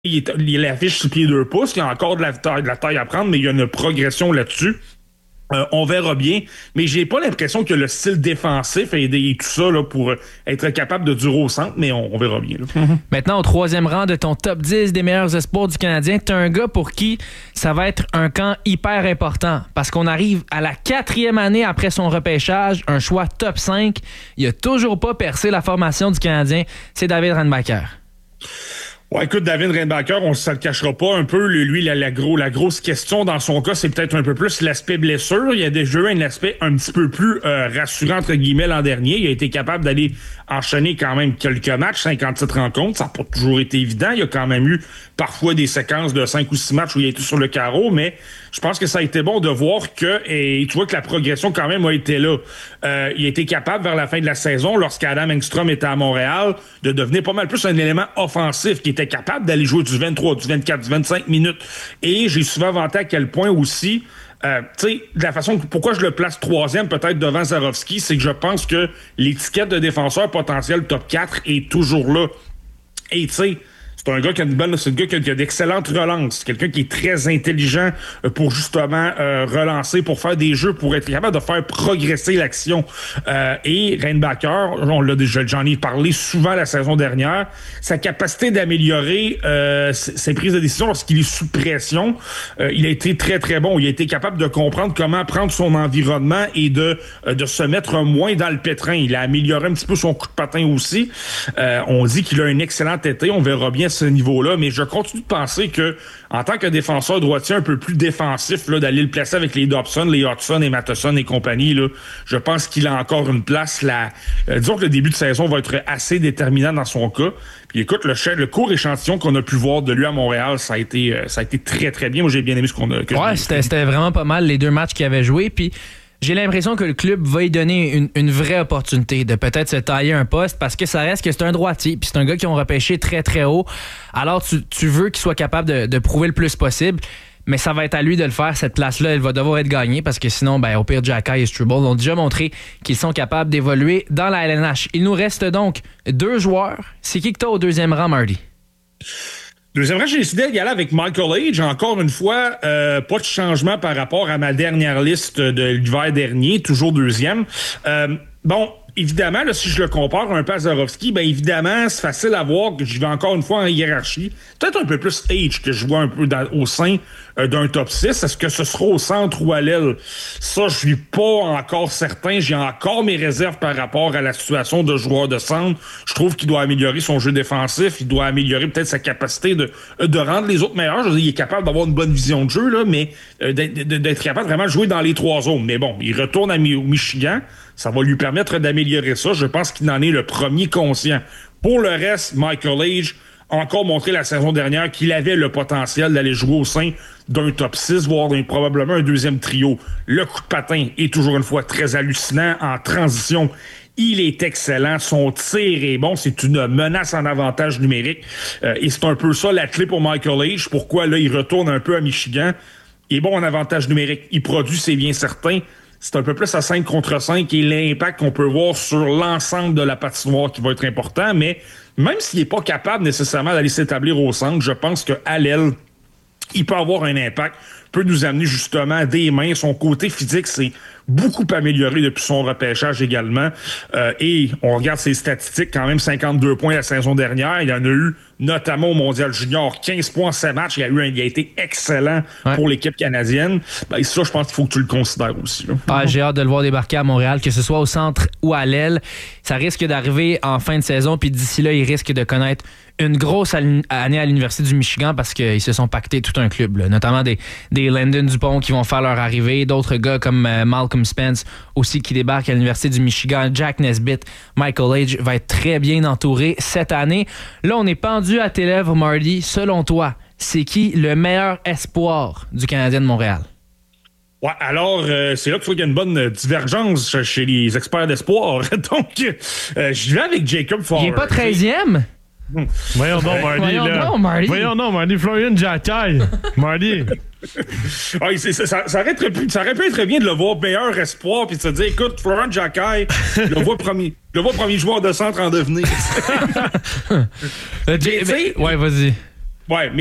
il affiche 6 pieds 2 pouces, il y a encore de la taille à prendre, mais il y a une progression là-dessus. On verra bien, mais j'ai pas l'impression que le style défensif et tout ça là, pour être capable de durer au centre, mais on verra bien. Là. Maintenant, au 3e rang de ton top 10 des meilleurs espoirs du Canadien, t'as un gars pour qui ça va être un camp hyper important parce qu'on arrive à la 4e année après son repêchage, un choix top 5. Il a toujours pas percé la formation du Canadien, c'est David Reinbacher. Ouais, écoute, David Reinbacher, on ne se le cachera pas un peu. Lui, la grosse question dans son cas, c'est peut-être un peu plus l'aspect blessure. Il y a déjà eu un aspect un petit peu plus rassurant, entre guillemets, l'an dernier. Il a été capable d'aller enchaîner quand même quelques matchs, 57 rencontres. Ça n'a pas toujours été évident. Il y a quand même eu parfois des séquences de 5 ou 6 matchs où il a été sur le carreau, mais je pense que ça a été bon de voir et tu vois que la progression quand même a été là. Il a été capable, vers la fin de la saison, lorsqu'Adam Engstrom était à Montréal, de devenir pas mal plus un élément offensif qui était capable d'aller jouer du 23, du 24, du 25 minutes. Et j'ai souvent vanté à quel point aussi, tu sais, de la façon pourquoi je le place 3e peut-être devant Zarovski, c'est que je pense que l'étiquette de défenseur potentiel top 4 est toujours là. Et tu sais, c'est un gars qui a qui a d'excellentes relances. C'est quelqu'un qui est très intelligent pour justement relancer, pour faire des jeux, pour être capable de faire progresser l'action. Et Reinbacher, j'en ai parlé souvent la saison dernière, sa capacité d'améliorer ses prises de décision lorsqu'il est sous pression, il a été très, très bon. Il a été capable de comprendre comment prendre son environnement et de se mettre moins dans le pétrin. Il a amélioré un petit peu son coup de patin aussi. On dit qu'il a un excellent été. On verra bien ce niveau-là, mais je continue de penser que en tant que défenseur droitier un peu plus défensif, là, d'aller le placer avec les Dobson, les Hudson et Matheson et compagnie, là, je pense qu'il a encore une place. Disons que le début de saison va être assez déterminant dans son cas. Puis écoute, le court échantillon qu'on a pu voir de lui à Montréal, ça a été très, très bien. Moi, j'ai bien aimé ce qu'on a... Ouais, c'était vraiment pas mal les 2 matchs qu'il avait joués, puis j'ai l'impression que le club va lui donner une vraie opportunité de peut-être se tailler un poste parce que ça reste que c'est un droitier puis c'est un gars qui ont repêché très très haut. Alors tu veux qu'il soit capable de prouver le plus possible, mais ça va être à lui de le faire. Cette place-là, elle va devoir être gagnée parce que sinon, au pire, Xhekaj et Struble ont déjà montré qu'ils sont capables d'évoluer dans la LNH. Il nous reste donc 2 joueurs. C'est qui que t'as au 2e rang, Marty? Deuxième rang, j'ai décidé d'y aller avec Michael Age. Encore une fois, pas de changement par rapport à ma dernière liste de l'hiver dernier, toujours 2e. Évidemment, là, si je le compare un peu à Zarovski, évidemment, c'est facile à voir que je vais encore une fois en hiérarchie. Peut-être un peu plus Age que je vois un peu au sein d'un top 6. Est-ce que ce sera au centre ou à l'aile? Ça, je suis pas encore certain. J'ai encore mes réserves par rapport à la situation de joueur de centre. Je trouve qu'il doit améliorer son jeu défensif. Il doit améliorer peut-être sa capacité de rendre les autres meilleurs. Je veux dire, il est capable d'avoir une bonne vision de jeu, là, mais d'être capable de vraiment jouer dans les 3 zones. Mais bon, il retourne au Michigan. Ça va lui permettre d'améliorer ça. Je pense qu'il en est le premier conscient. Pour le reste, Michael Age a encore montré la saison dernière qu'il avait le potentiel d'aller jouer au sein d'un top 6, voire probablement un 2e trio. Le coup de patin est toujours une fois très hallucinant. En transition, il est excellent. Son tir est bon. C'est une menace en avantage numérique. Et c'est un peu ça la clé pour Michael Age. Pourquoi là, il retourne un peu à Michigan. Il est bon en avantage numérique. Il produit, c'est bien certain. C'est un peu plus à 5 contre 5 et l'impact qu'on peut voir sur l'ensemble de la patinoire qui va être important. Mais même s'il n'est pas capable nécessairement d'aller s'établir au centre, je pense qu'à l'aile, il peut avoir un impact, peut nous amener justement des mains. Son côté physique s'est beaucoup amélioré depuis son repêchage également. Et on regarde ses statistiques, quand même 52 points la saison dernière. Il en a eu notamment au Mondial Junior, 15 points en 7 matchs. Il a été excellent pour l'équipe canadienne. Ça, je pense qu'il faut que tu le considères aussi. J'ai hâte de le voir débarquer à Montréal, que ce soit au centre ou à l'aile. Ça risque d'arriver en fin de saison, puis d'ici là, il risque de connaître une grosse année à l'Université du Michigan parce qu'ils se sont pactés tout un club, là. Notamment des Landon Dupont qui vont faire leur arrivée, d'autres gars comme Malcolm Spence aussi qui débarquent à l'Université du Michigan, Jack Nesbitt, Michael Age va être très bien entouré cette année. Là, on est pendu à tes lèvres, Marty. Selon toi, c'est qui le meilleur espoir du Canadien de Montréal? Ouais, alors, c'est là que tu vois qu'il y a une bonne divergence chez les experts d'espoir. Donc, je vais avec Jacob Fowler. Il n'est pas 13e? Voyons donc, Marty. Voyons donc, Marty. Florian Xhekaj. Marty. Ça aurait pu être bien de le voir meilleur espoir puis de se dire, écoute, Florian Xhekaj, le voit premier joueur de centre en devenir. Ouais, vas-y. Ouais,